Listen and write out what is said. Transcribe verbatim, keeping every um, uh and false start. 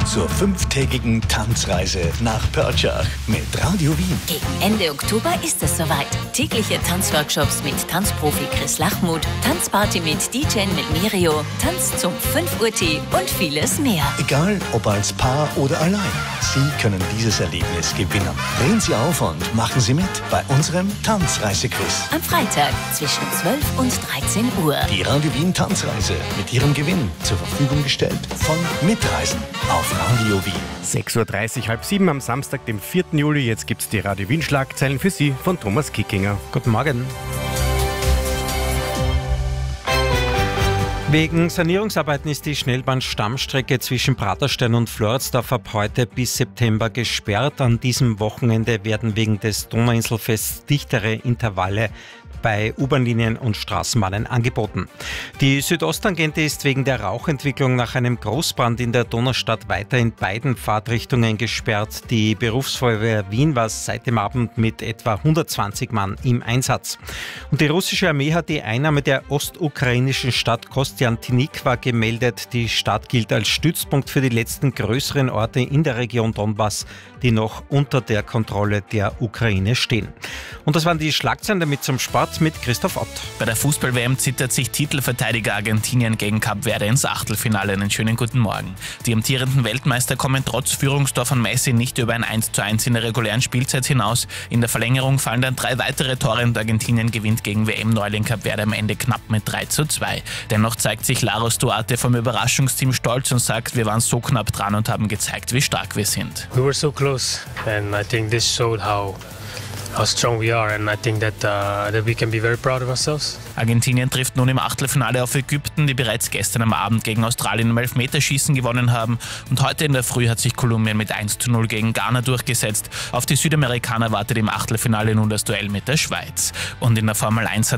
zur fünftägigen Tanzreise nach Pörtschach mit Radio Wien. Gegen Ende Oktober ist es soweit. Tägliche Tanzworkshops mit Tanzprofi Chris Lachmuth, Tanzparty mit D J Melmerio, Tanz zum fünf Uhr Tee und vieles mehr. Egal ob als Paar oder allein, Sie können dieses Erlebnis gewinnen. Drehen Sie auf und machen Sie mit bei unserem Tanzreisequiz. Am Freitag zwischen zwölf und dreizehn Uhr. Die Radio Wien Tanzreise mit Ihrem Gewinn zur Verfügung gestellt von Mitreisen auf Radio Wien. sechs Uhr dreißig, halb sieben am Samstag, dem vierten Juli. Jetzt gibt's die Radio Wien Schlagzeilen für Sie von Thomas Kickinger. Guten Morgen. Wegen Sanierungsarbeiten ist die Schnellbahn-Stammstrecke zwischen Praterstein und Floridsdorf ab heute bis September gesperrt. An diesem Wochenende werden wegen des Donauinselfests dichtere Intervalle bei U-Bahn-Linien und Straßenbahnen angeboten. Die Südosttangente ist wegen der Rauchentwicklung nach einem Großbrand in der Donaustadt weiter in beiden Fahrtrichtungen gesperrt. Die Berufsfeuerwehr Wien war seit dem Abend mit etwa hundertzwanzig Mann im Einsatz. Und die russische Armee hat die Einnahme der ostukrainischen Stadt Kostiantinikwa gemeldet. Die Stadt gilt als Stützpunkt für die letzten größeren Orte in der Region Donbass, die noch unter der Kontrolle der Ukraine stehen. Und das waren die Schlagzeilen, damit zum Sport mit Christoph Ott. Bei der Fußball-W M zittert sich Titelverteidiger Argentinien gegen Kap Verde ins Achtelfinale. Einen schönen guten Morgen. Die amtierenden Weltmeister kommen trotz Führungstor von Messi nicht über ein eins zu eins in der regulären Spielzeit hinaus. In der Verlängerung fallen dann drei weitere Tore und Argentinien gewinnt gegen W M-Neuling Kap Verde am Ende knapp mit drei zu zwei. Dennoch zeigt sich Laros Duarte vom Überraschungsteam stolz und sagt, wir waren so knapp dran und haben gezeigt, wie stark wir sind. We were so close and I think this showed how how strong we are and I think that uh, that we can be very proud of ourselves. Argentinien trifft nun im Achtelfinale auf Ägypten, die bereits gestern am Abend gegen Australien im Elfmeterschießen gewonnen haben. Und heute in der Früh hat sich Kolumbien mit eins zu null gegen Ghana durchgesetzt. Auf die Südamerikaner wartet im Achtelfinale nun das Duell mit der Schweiz. Und in der Formel eins hat